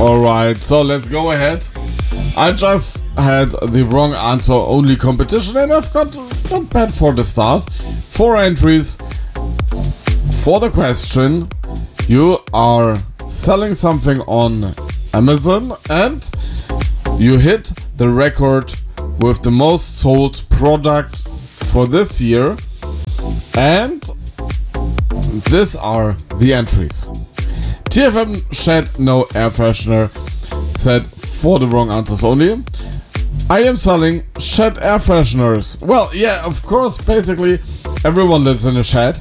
Alright, so let's go ahead. I just had the wrong answer only competition and I've got not bad for the start. 4 entries for the question. You are selling something on Amazon and you hit the record with the most sold product for this year. And these are the entries. TFM Shed No Air Freshener said for the wrong answers only. I am selling shed air fresheners. Well, yeah, of course, basically everyone lives in a shed.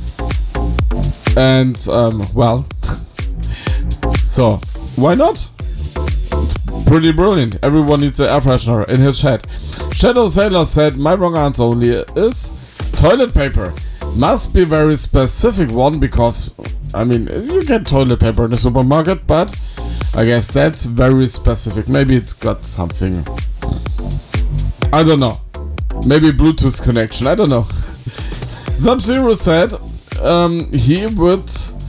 And, well, so why not? It's pretty brilliant. Everyone needs an air freshener in his shed. Shadow Sailor said my wrong answer only is toilet paper. Must be a very specific one because, I mean, you get toilet paper in the supermarket, but I guess that's very specific. Maybe it's got something. I don't know. Maybe Bluetooth connection. I don't know. Sub-Zero said he would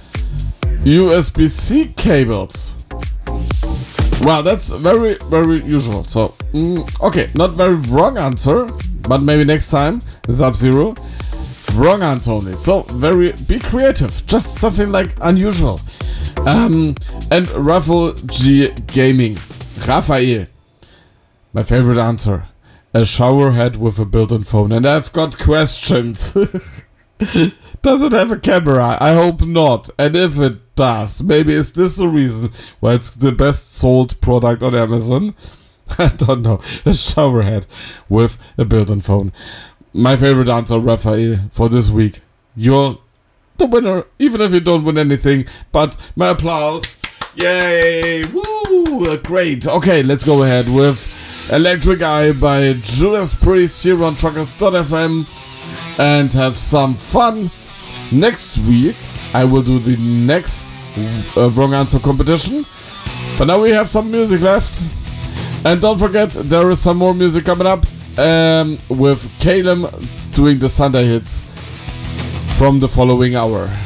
USB-C cables. Well, that's very, very usual. So, okay, not very wrong answer, but maybe next time, Sub-Zero. Wrong answer only. So, be creative. Just something like unusual. And Raffle G Gaming. Raphael. My favorite answer. A shower head with a built-in phone. And I've got questions. Does it have a camera? I hope not. And if it does, maybe is this the reason why it's the best sold product on Amazon? I don't know. A shower head with a built-in phone. My favorite answer, Raphael, for this week. You're the winner, even if you don't win anything. But my applause. Yay! Woo! Great. Okay, let's go ahead with Electric Eye by Judas Priest here on Truckers.fm and have some fun. Next week, I will do the next wrong answer competition. But now we have some music left. And don't forget, there is some more music coming up. With Caleb doing the Sunday hits from the following hour.